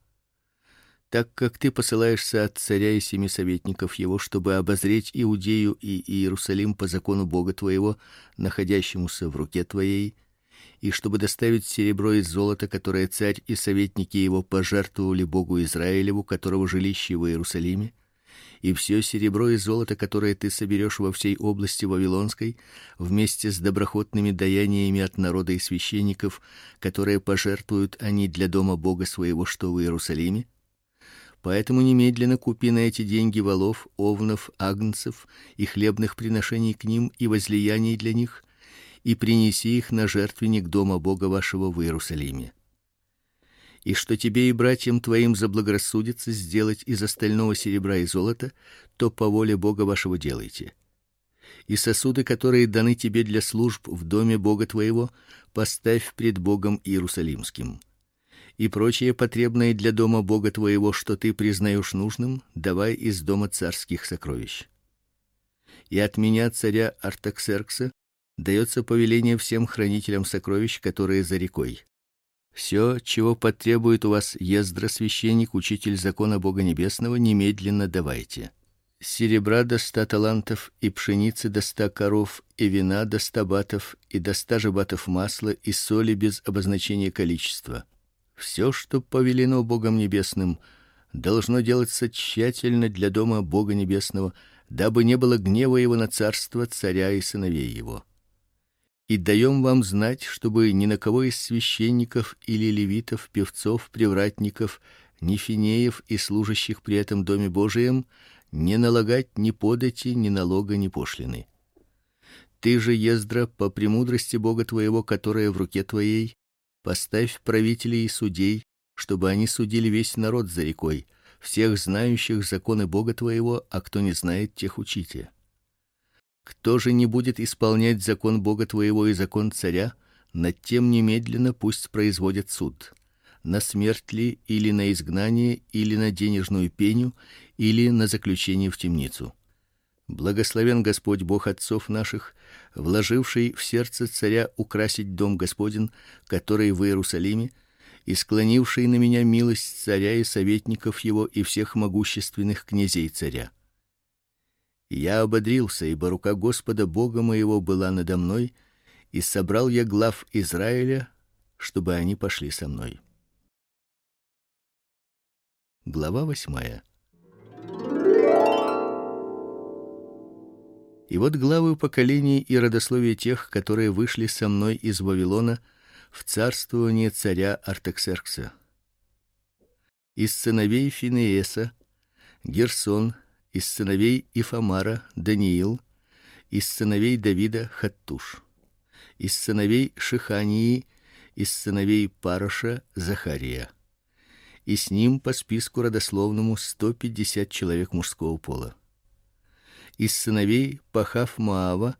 Так как ты посылаешься от царя и семи советников его, чтобы обозреть Иудею и Иерусалим по закону Бога твоего, находящемуся в руке твоей, и чтобы доставить серебро и золото, которое царь и советники его пожертвовали Богу Израилеву, которого жилище в Иерусалиме, и все серебро и золото, которое ты соберешь во всей области вавилонской, вместе с доброхотными даяниями от народа и священников, которые пожертвуют они для дома Бога своего, что в Иерусалиме. Поэтому немедленно купи на эти деньги волов, овнов, агнцев и хлебных приношений к ним и возлияний для них, и принеси их на жертвенник дома Бога вашего в Иерусалиме. И что тебе и братьям твоим заблагорассудится сделать из остального серебра и золота, то по воле Бога вашего делайте. И сосуды, которые даны тебе для служб в доме Бога твоего, поставь пред Богом Иерусалимским. И прочее потребное для дома Бога твоего, что ты признаешь нужным, давай из дома царских сокровищ. И от меня, царя Артаксеркса, дается повеление всем хранителям сокровищ, которые за рекой. Все, чего потребует у вас Ездра, священник, учитель закона Бога небесного, немедленно давайте. Серебра до ста талантов, и пшеницы до ста коров, и вина до ста батов, и до ста же батов масла, и соли без обозначения количества. Все, что повелено Богом небесным, должно делаться тщательно для дома Бога небесного, дабы не было гнева его на царство царя и сыновей его. И даем вам знать, чтобы ни на кого из священников или левитов, певцов, привратников, нефинеев и служащих при этом доме Божием не налагать ни подати, ни налога, ни пошлины. Ты же, Ездра, по премудрости Бога твоего, которая в руке твоей, поставь правителей и судей, чтобы они судили весь народ за рекой, всех знающих законы Бога твоего, а кто не знает, тех учите. Кто же не будет исполнять закон Бога твоего и закон царя, над тем немедленно пусть производят суд. На смерть ли, или на изгнание, или на денежную пеню, или на заключение в темницу. Благословен Господь Бог отцов наших, вложивший в сердце царя украсить дом Господень, который в Иерусалиме, и склонивший на меня милость царя и советников его и всех могущественных князей царя. Я ободрился, ибо рука Господа Бога моего была надо мной, и собрал я глав Израиля, чтобы они пошли со мной. Глава восьмая. И вот главы поколений и родословия тех, которые вышли со мной из Вавилона в царствование царя Артаксеркса. Из сыновей Финееса Герсон, из сыновей Ифамара Даниил, из сыновей Давида Хаттуш, из сыновей Шихании, из сыновей Пароша Захария. И с ним по списку родословному сто пятьдесят человек мужского пола. Из сыновей Пахав-Моава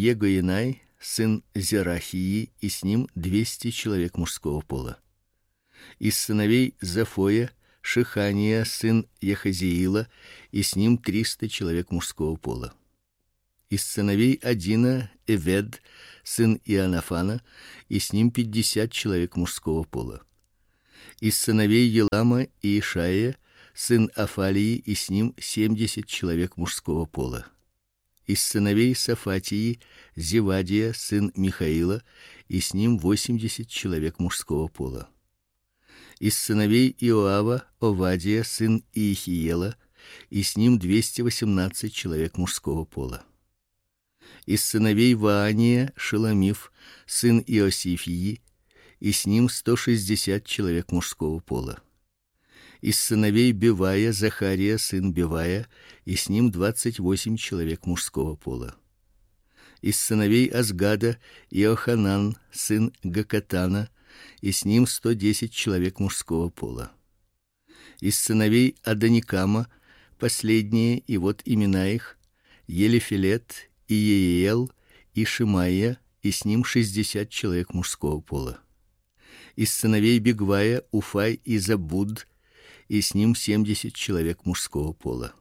Эльегаинай, сын Зерахии, и с ним двести человек мужского пола. Из сыновей Зафоя Шехания сын Яхазиила, и с ним триста человек мужского пола. Из сыновей Адина Эвед сын Иоанафана, и с ним пятьдесят человек мужского пола. Из сыновей Елама Иишая сын Афалии, и с ним семьдесят человек мужского пола. Из сыновей Сафатии Зевадия сын Михаила, и с ним восемьдесят человек мужского пола. Из сыновей Иоава Овадия сын Иехиела, и с ним двести восемнадцать человек мужского пола. Из сыновей Ваания Шеломиф сын Иосифии, и с ним сто шестьдесят человек мужского пола. Из сыновей Бевая Захария сын Бевая, и с ним двадцать восемь человек мужского пола. Из сыновей Азгада Иоханан сын Гакатана, и с ним сто десять человек мужского пола. Из сыновей Адоникама последние, и вот имена их: Елефилет, Иеел и Шимаия, и с ним шестьдесят человек мужского пола. Из сыновей Бигвая Уфай и Забуд, и с ним семьдесят человек мужского пола.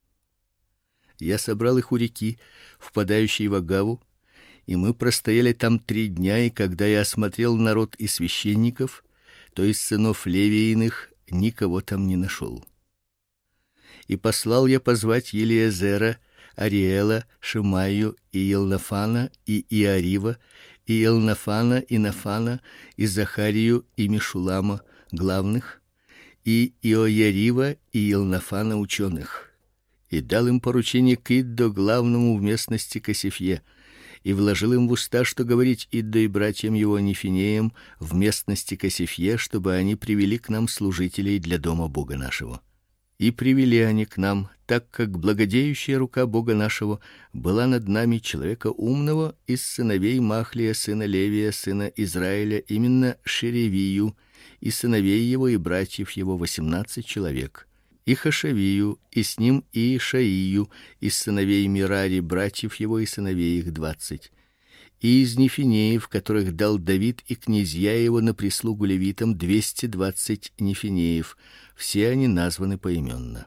Я собрал их у реки, впадающей в Агаву, и мы простояли там три дня, и когда я осмотрел народ и священников, то из сынов Левииных никого там не нашел. И послал я позвать Елиезера, Ариэла, Шимаю и Елнафана и Иарива, и Елнафана и Нафана, и Захарию и Мишулама главных, и Иоярива и Елнафана ученых, и дал им поручение к Иддо главному в местности Касифье, и вложил им в уста, что говорить Иддо и братьям его Нефинеям в местности Касифье, чтобы они привели к нам служителей для дома Бога нашего. И привели они к нам, так как благодеющая рука Бога нашего была над нами, человека умного из сыновей Махлия сына Левия сына Израиля, именно Шеревию, и сыновей его и братьев его восемнадцать человек, и Хашавию, и с ним и Ишаию, из сыновей Мирари братьев его и сыновей их двадцать, и из Нефинеев, которых дал Давид и князья его на прислугу левитам, двести двадцать Нефинеев, все они названы поименно.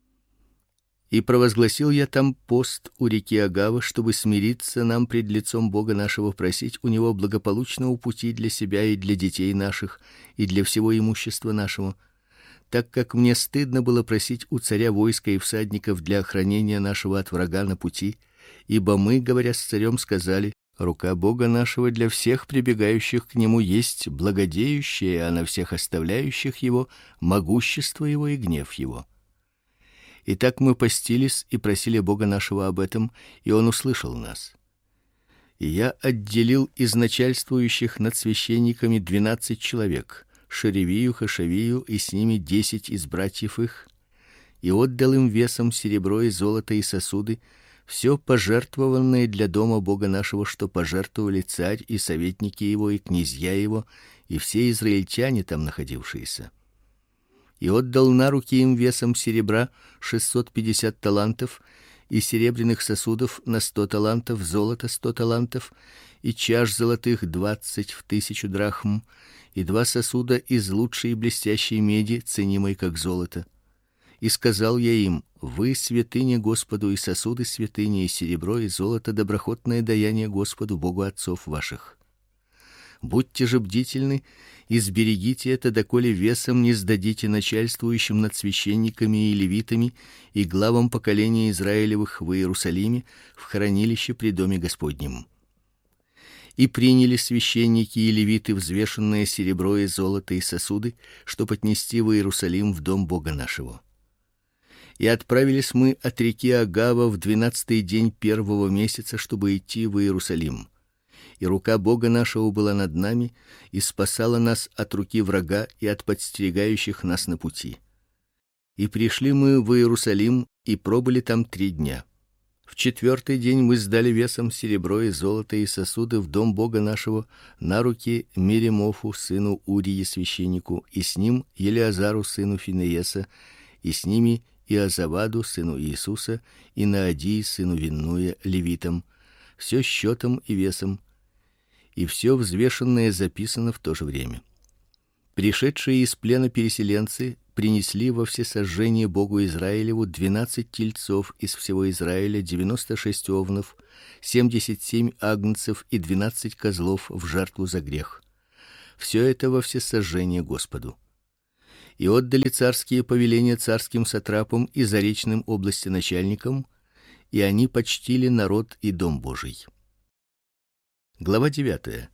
И провозгласил я там пост у реки Агава, чтобы смириться нам пред лицом Бога нашего, просить у него благополучного пути для себя и для детей наших и для всего имущества нашего, так как мне стыдно было просить у царя войска и всадников для охранения нашего от врага на пути, ибо мы, говоря с царем, сказали: рука Бога нашего для всех прибегающих к нему есть благодеющая, а на всех оставляющих его могущество его и гнев его. Итак, мы постились и просили Бога нашего об этом, и он услышал нас. И я отделил из начальствующих над священниками двенадцать человек, Шеревию, Хашавию, и с ними десять из братьев их, и отдал им весом серебро и золото и сосуды, все пожертвованное для дома Бога нашего, что пожертвовали царь и советники его и князья его и все израильтяне там находившиеся. И отдал на руки им весом серебра шестьсот пятьдесят талантов, и серебряных сосудов на сто талантов, золота сто талантов, и чаш золотых двадцать в тысячу драхм, и два сосуда из лучшей и блестящей меди, ценимой как золото. И сказал я им: вы святыня Господу, и сосуды святыни, и серебро и золото доброхотное даяние Господу Богу отцов ваших. Будьте же бдительны и сберегите это, доколе весом не сдадите начальствующим над священниками и левитами и главам поколения Израилевых в Иерусалиме в хранилище при доме Господнем. И приняли священники и левиты взвешенное серебро и золото и сосуды, чтоб отнести в Иерусалим в дом Бога нашего. И отправились мы от реки Агава в двенадцатый день первого месяца, чтобы идти в Иерусалим. И рука Бога нашего была над нами и спасала нас от руки врага и от подстерегающих нас на пути. И пришли мы в Иерусалим и пробыли там три дня. В четвертый день мы сдали весом серебро и золото и сосуды в дом Бога нашего на руки Миремофу сыну Урии священнику, и с ним Елиазару сыну Финееса, и с ними Иозаваду сыну Иисуса, и Наадии сыну Виннуя левитам, все счетом и весом, и все взвешенное записано в то же время. Пришедшие из плена переселенцы принесли во всесожжение Богу Израилеву двенадцать тельцов из всего Израиля, девяносто шесть овнов, семьдесят семь агнцев и двенадцать козлов в жертву за грех. Все это во всесожжение Господу. И отдали царские повеления царским сатрапам и заречным областеначальникам, и они почтили народ и дом Божий. Глава девятая.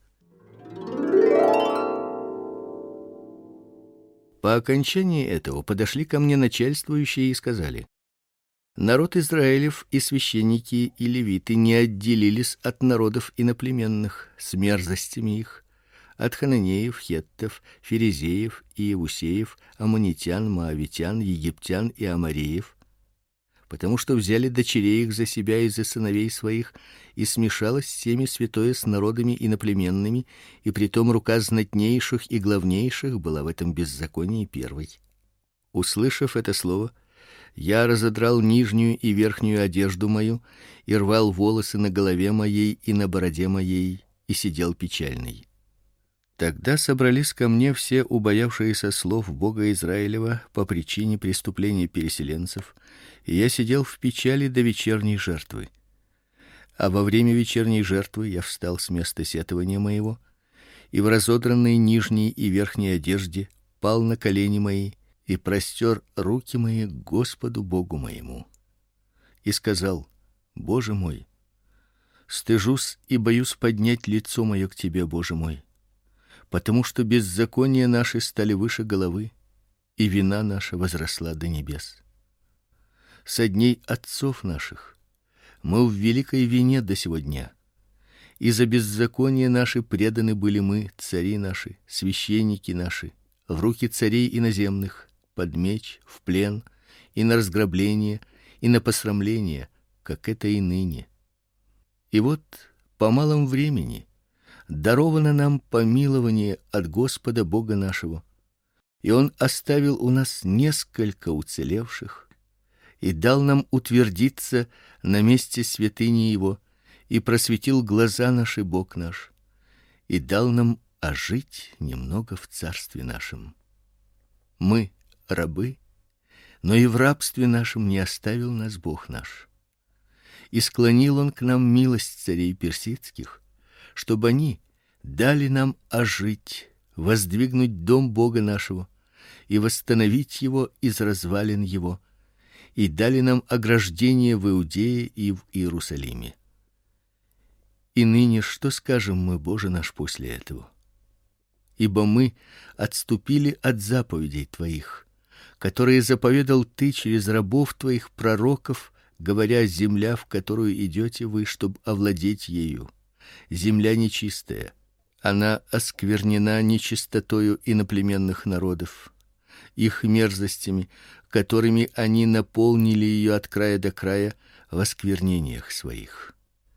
По окончании этого подошли ко мне начальствующие и сказали: народ Израилев и священники и левиты не отделились от народов иноплеменных с мерзостями их, от хананеев, хеттов, ферезеев и иевусеев, аммонитян, моавитян, египтян и амореев, потому что взяли дочерей их за себя и за сыновей своих, и смешалось семя святое с народами иноплеменными, и притом рука знатнейших и главнейших была в этом беззаконии первой. Услышав это слово, я разодрал нижнюю и верхнюю одежду мою и рвал волосы на голове моей и на бороде моей, и сидел печальный. Тогда собрались ко мне все убоявшиеся слов Бога Израилева по причине преступления переселенцев, и я сидел в печали до вечерней жертвы. А во время вечерней жертвы я встал с места сетования моего и в разодранной нижней и верхней одежде пал на колени мои и простер руки мои к Господу Богу моему и сказал: Боже мой, стыжусь и боюсь поднять лицо мое к тебе, Боже мой, потому что беззакония наши стали выше головы, и вина наша возросла до небес. Со дней отцов наших мы в великой вине до сего дня, и за беззаконие наши преданы были мы, цари наши, священники наши, в руки царей иноземных, под меч, в плен, и на разграбление, и на посрамление, как это и ныне. И вот по малом времени даровано нам помилование от Господа Бога нашего, и Он оставил у нас несколько уцелевших и дал нам утвердиться на месте святыни Его, и просветил глаза наши Бог наш, и дал нам ожить немного в царстве нашем. Мы рабы, но и в рабстве нашем не оставил нас Бог наш. И склонил Он к нам милость царей персидских, чтобы они дали нам ожить, воздвигнуть дом Бога нашего и восстановить его из развалин его, и дали нам ограждение в Иудее и в Иерусалиме. И ныне что скажем мы, Боже наш, после этого? Ибо мы отступили от заповедей Твоих, которые заповедал Ты через рабов Твоих пророков, говоря: земля, в которую идете вы, чтобы овладеть ею, земля нечистая, она осквернена нечистотою иноплеменных народов, их мерзостями, которыми они наполнили ее от края до края в осквернениях своих.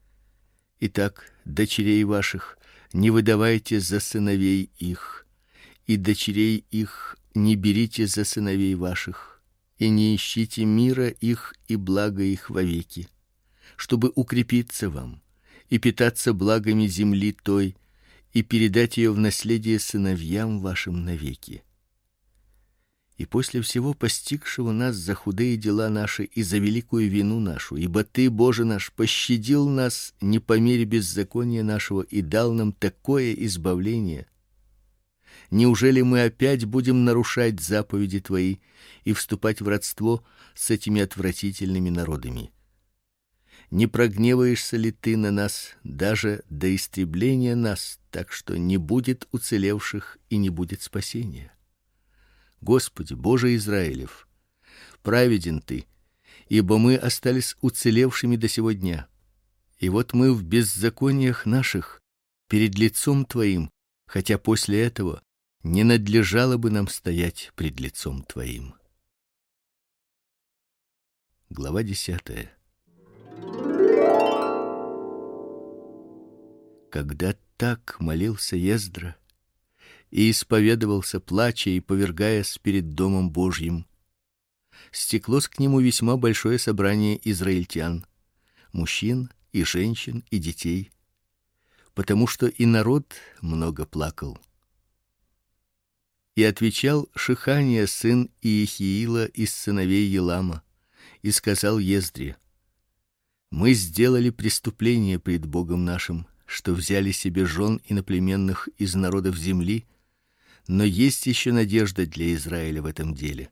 Итак, дочерей ваших не выдавайте за сыновей их, и дочерей их не берите за сыновей ваших, и не ищите мира их и блага их вовеки, чтобы укрепиться вам и питаться благами земли той, и передать ее в наследие сыновьям вашим навеки. И после всего постигшего нас за худые дела наши и за великую вину нашу, ибо Ты, Боже наш, пощадил нас не по мере беззакония нашего и дал нам такое избавление, неужели мы опять будем нарушать заповеди Твои и вступать в родство с этими отвратительными народами? Не прогневаешься ли Ты на нас даже до истребления нас, так что не будет уцелевших и не будет спасения? Господи, Боже Израилев, праведен Ты, ибо мы остались уцелевшими до сего дня. И вот мы в беззакониях наших перед лицом Твоим, хотя после этого не надлежало бы нам стоять пред лицом Твоим. Глава десятая. Когда так молился Ездра и исповедовался, плача и повергаясь перед домом Божьим, стеклось к нему весьма большое собрание израильтян, мужчин и женщин и детей, потому что и народ много плакал. И отвечал Шехания сын Иехиила из сыновей Елама, и сказал Ездре: Мы сделали преступление пред Богом нашим, что взяли себе жен иноплеменных из народов земли, но есть еще надежда для Израиля в этом деле.